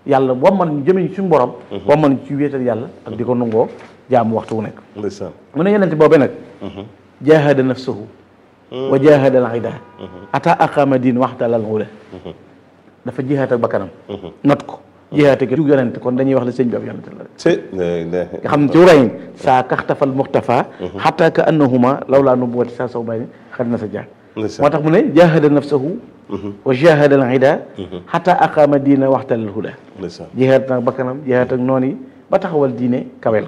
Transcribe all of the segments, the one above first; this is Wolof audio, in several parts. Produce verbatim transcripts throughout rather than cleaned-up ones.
yàlla wamman ñu jëmeñ suñu borom wamman ñu ci wéetal yàlla ak di ko nangoo jaamu waxtu wu nekk mu ne yonente boobee nag jahada nafsahu wa jahada al ida ata aqama diin waxtalal wula dafa jihaat ak bakkanam not ko jihaate gi yonente kon dañuy wax la sëñ bi ab yonente la nga xam ne ci wurayin saa kaxtafal muxtafa xata ka annahuma lawlaa nubuwati saa saw bàyyi xad na sa jaar moo tax mu ne jahada nafsahu wa jahada al ida xata aqama diina waxtalal huda jihaat ak bakkanam jihaat ak noon yi ba taxawal diine kawel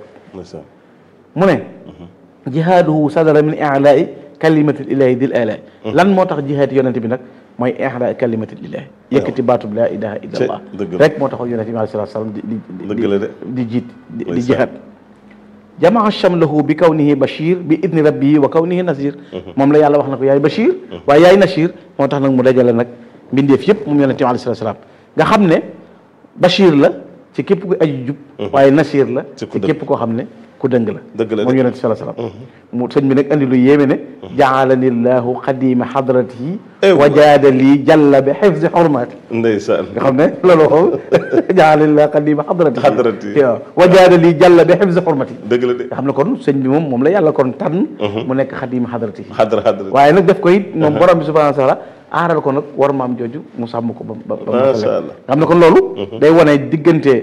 mu ne jihaaduhu sadara min i'laa'i kalimatil ilaahi dil ala lan moo tax jihaat yonente bi nag mooy ihda kalimatil ilahi yëkkati baatub laa ilaha illa allah rek moo taxaw yonente bi alayhi salaatu salaam di di di jiit di jihaat jamaa shamlahu bi kawnihi bashir bi idni rabbihi wa kawnihi nasir moom la yàlla wax na ko yaay bashir waaye yaay nasir moo tax nag mu dajale nag mbindeef yëpp moom yonente bi alayhi salaatu salaam nga xam ne bashir la ci képp ku aju jub waaye nasir la ci képp koo xam ne ku dëng la moom yonente sallallahu alayhi wasallam mu sëñ bi nag andi lu yéeme ne jaalani llahu xadima hadratihi wa jaada lii jalla bi hifzi hurmati ndeysaan nga xam ne loolu xaw jaalani llahu xadima hadratihi waaw wa jaada lii jalla bi hifzi hurmati dëgg la de nga xam ne kon sëñ bi moom moom la yàlla kon tànn mu nekk xadima hadratihi waaye nag def ko it moom borom bi subhanahu wa taala aaral ko nag war maam jooju mu sàmm ko ba ba ba nga xam ne kon loolu day wane diggante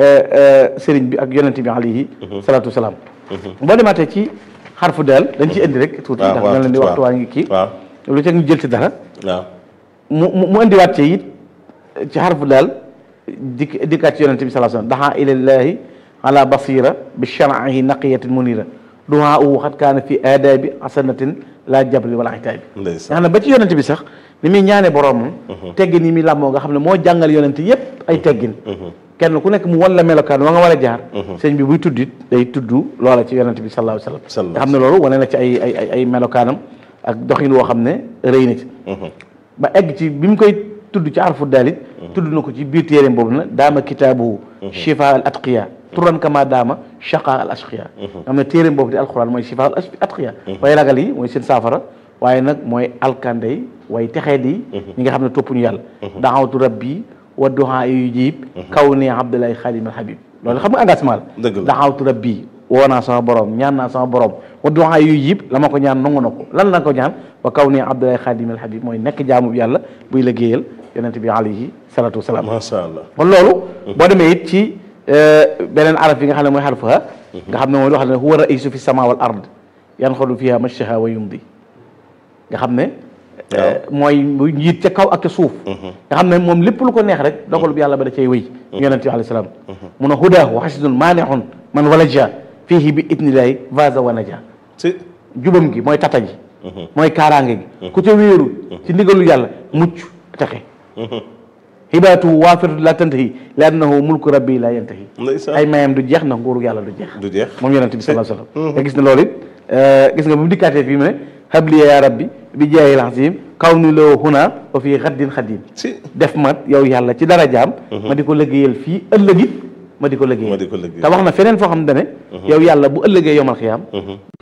sëriñ bi ak yonente bi alayhi salaatu wasalaam boo demaatee ci xarfu daal dañ ci indi rek tuuti ndax ñoo leen di waxtu waa ngi kii lu ca ñu jël ci dara mu mu indiwaat ci it ci xarfu daal dik dikkaat ci yonente bi sallallahu alayhi wasallam daxa ilallahi ala basira bi shar'ihi naqiyatin munira duhaa u xat kaana fi aadabi hasanatin la jabri wala itaabi nga xam ne ba ci yonente bi sax ni muy ñaane boroomam teggin yi muy làmmoo nga xam ne moo jàngal yonente yépp ay teggin kenn ku nekk mu wan la melokaan wa nga war a jaar sëñ bi buy tuddit day tudd loola ci yonente bi sallallahu alayhi wasallam nga xam ne loolu wane na ci ay ay ay melokaanam ak doxin woo xam ne rëy na ci ba egg ci bi mu koy tudd ci arfu daalit tudd na ko ci biir téeréem boobu na daama kitaabu shifa al atqiya turan kama daama shaqa al ashqiya nga xam ne téeréem boobu di alquran mooy shifa al atqiya way ragal yi mooy seen saafara waaye nag mooy alkande yi way texeet yi ñi nga xam ne toppuñu yàlla daawatu rabbi wa duhaa yu jib kaw ni abdullahi xadim al habib loolu xam nga engagement la daawatu rabbi woo naa sama borom ñaan naa sama borom wa duhaa yu jib la ma ko ñaan nangu na ko lan la ko ñaan wa kaw ni abdullahi xadim al habib mooy nekk jaamu bi yàlla buy liggéeyal yonente bi alayhi salatu wasalaam masha Allah kon loolu boo demee it ci beneen araf yi nga xam ne mooy xarfuha nga xam ne mooy loo xam ne huwa raisu fi sama wal ard yanxalu fiha mashtaha wa yumdi nga xam ne mooy njiit ca kaw ak ca suuf nga xam ne moom lépp lu ko neex rek dogalub yàlla ba da cay wéy yonente bi alayhi salaam mun a hudaahu xasinun maanihun man walaja fiihi bi idnillahi vaza wa naja jubam gi mooy tata ji mooy kaaraange gi ku ca wéeru ci ndigalu yàlla mucc texe xibaatu waafiratu la tantahi li annahu mulku rabbi la yantahi ay mayam du jeex ndax nguuru yàlla du jeex du jeex moom yonente bi sallallahu alayhi wasallam nga gis ne loolu it gis nga bu mu dikkaatee fii mu ne habliya ya rabbi bi jaayil azim kaw ni loo huna wa fii xaddin xaddin def ma yow yàlla ci dara jaam ma di ko liggéeyal fii ëllëgit ma di ko liggéeyal te wax na feneen foo xam ne yow yàlla bu ëllëgee yomal xiyaam